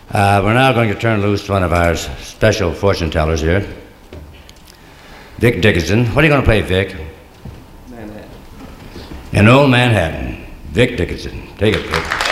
We're now going to turn loose one of our special fortune tellers here, Vic Dickinson. What are you going to play, Vic? Manhattan. In Old Manhattan. Vic Dickinson. Take it, Vic.